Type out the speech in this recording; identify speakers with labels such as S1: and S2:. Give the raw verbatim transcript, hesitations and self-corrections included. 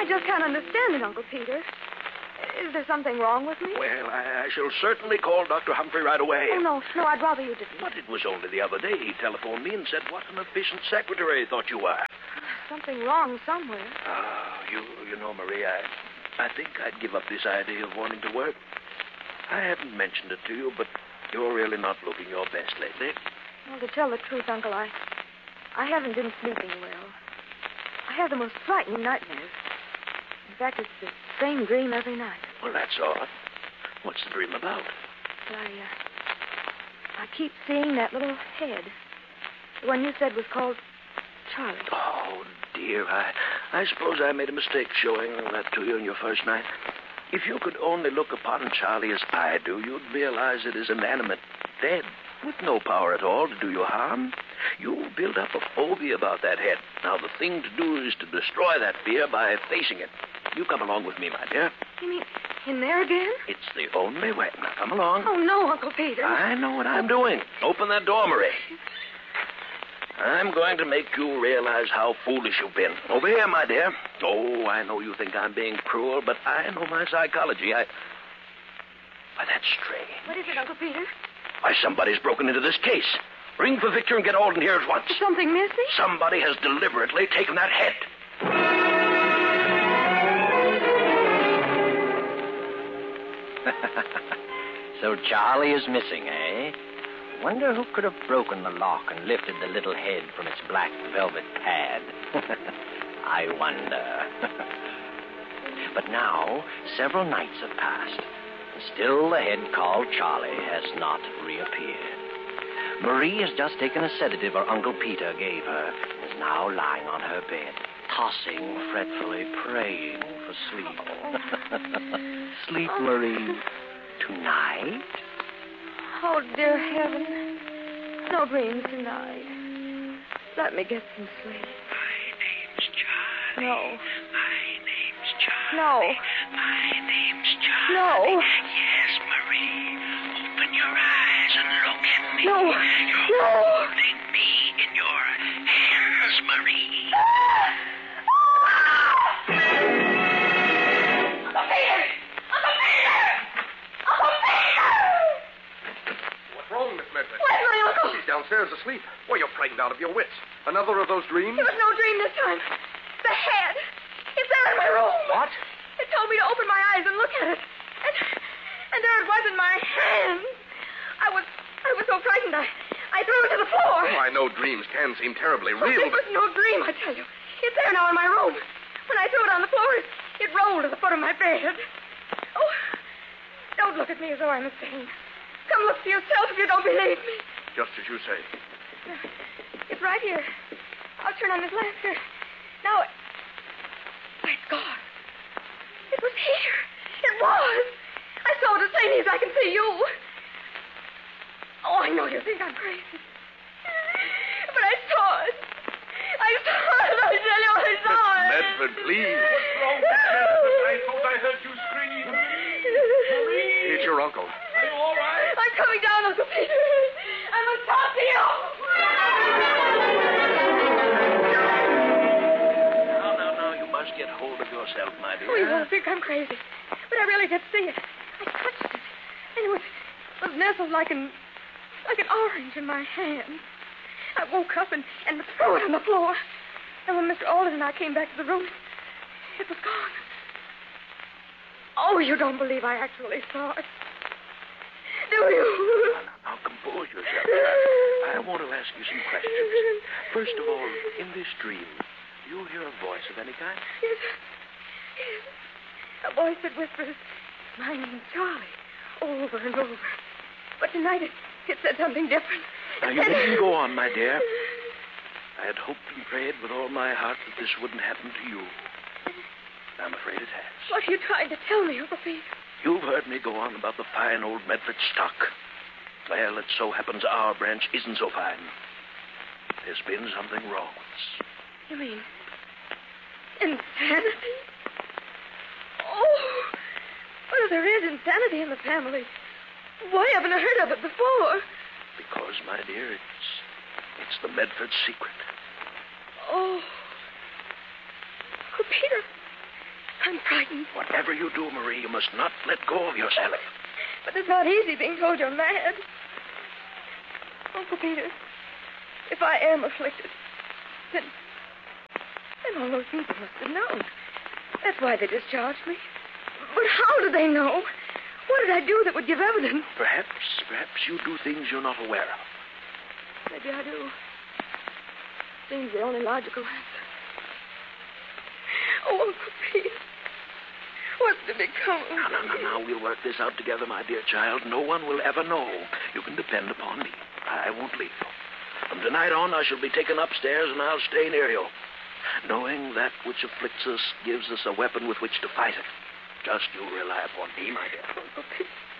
S1: just can't understand it, Uncle Peter. Is there something wrong with me?
S2: Well, I, I shall certainly call Doctor Humphrey right away.
S1: Oh, no, no, I'd rather you didn't.
S2: But it was only the other day he telephoned me and said what an efficient secretary he thought you were.
S1: Something wrong somewhere.
S2: Oh, you, you know, Marie, I, I think I'd give up this idea of wanting to work. I haven't mentioned it to you, but you're really not looking your best lately.
S1: Well, to tell the truth, Uncle, I, I haven't been sleeping well. I have the most frightening nightmares. In fact, it's the same dream every night.
S2: Well, that's odd. What's the dream about?
S1: But I, uh, I keep seeing that little head. The one you said was called Charlie.
S2: Oh, dear, I, I suppose I made a mistake showing that to you on your first night. If you could only look upon Charlie as I do, you'd realize it is inanimate, dead, with no power at all to do you harm. You build up a phobia about that head. Now, the thing to do is to destroy that fear by facing it. You come along with me, my dear.
S1: You mean in there again?
S2: It's the only way. Now, come along.
S1: Oh, no, Uncle Peter.
S2: I know what I'm doing. Open that door, Marie. I'm going to make you realize how foolish you've been. Over here, my dear. Oh, I know you think I'm being cruel, but I know my psychology. I... Why, that's strange.
S1: What is it, Uncle Peter?
S2: Why, somebody's broken into this case. Ring for Victor and get Alden here at once.
S1: Is something missing?
S2: Somebody has deliberately taken that head.
S3: So Charlie is missing, eh? Wonder who could have broken the lock and lifted the little head from its black velvet pad. I wonder. But now, several nights have passed, and still the head called Charlie has not reappeared. Marie has just taken a sedative her Uncle Peter gave her and is now lying on her bed, tossing fretfully, praying for sleep. Sleep, Marie, tonight?
S1: Oh, dear heaven. No dreams tonight. Let me get some sleep.
S2: My name's Charlie.
S1: No.
S2: My name's Charlie.
S1: No.
S2: My name's Charlie.
S1: No.
S2: Yes, Marie. Open your eyes and look at me.
S1: No.
S2: You're
S1: No.
S2: holding me in your hands, Marie.
S1: Where's my uncle?
S4: She's downstairs asleep. Well, you're frightened out of your wits. Another of those dreams?
S1: It was no dream this time. The head. It's there in my room.
S4: What?
S1: It told me to open my eyes and look at it. And and there it was in my hands. I was I was so frightened I I threw it to the floor.
S4: Oh, I know dreams can seem terribly
S1: Oh,
S4: real,
S1: it
S4: but...
S1: was no dream, I tell you. It's there now in my room. When I threw it on the floor, it, it rolled to the foot of my bed. Oh, don't look at me as though I'm insane. Come look for yourself if you don't believe me.
S4: Just as you say.
S1: It's right here. I'll turn on this lamp here. Now, it... Why, it's gone. It was here. It was. I saw it as plainly as I can see you. Oh, I know you think I'm crazy. But I saw it. I saw it. I tell you, I saw it.
S4: Medford, please.
S5: What's wrong, Miss Medford? I thought I heard you scream. Marie!
S4: It's your uncle.
S5: Are you all right?
S1: I'm coming down, Uncle Peter. I must talk to you.
S2: Now, now, now, you must get hold of yourself, my dear.
S1: Oh, you won't think I'm crazy. But I really did see it. I touched it. And it was, was nestled like an, like an orange in my hand. I woke up and, and threw it on the floor. And when Mister Alden and I came back to the room, it was gone. Oh, you don't believe I actually saw it. Do you?
S2: Now, now, compose yourself. I want to ask you some questions. First of all, in this dream, do you hear a voice of any kind?
S1: Yes. Yes. A voice that whispers, my name's Charlie, over and over. But tonight it, it said something different.
S2: Now, you needn't go on, my dear. I had hoped and prayed with all my heart that this wouldn't happen to you. I'm afraid it has.
S1: What are you trying to tell me, Uncle Peter?
S2: You've heard me go on about the fine old Medford stock. Well, it so happens our branch isn't so fine. There's been something wrong with us.
S1: You mean insanity? Oh, well, if there is insanity in the family, why haven't I heard of it before?
S2: Because, my dear, it's it's the Medford secret.
S1: Oh, Uncle Peter, frightened.
S2: Whatever you do, Marie, you must not let go of yourself.
S1: But it's not easy being told you're mad. Uncle Peter, if I am afflicted, then, then all those people must have known. That's why they discharged me. But how did they know? What did I do that would give evidence?
S2: Perhaps, perhaps you do things you're not aware of.
S1: Maybe I do. Seems the only logical answer. Oh, Uncle Peter, what's to become of me?
S2: Now, now, now, now, we'll work this out together, my dear child. No one will ever know. You can depend upon me. I won't leave you. From tonight on, I shall be taken upstairs, and I'll stay near you. Knowing that which afflicts us gives us a weapon with which to fight it. Just you rely upon me, my dear.
S1: Uncle Peter.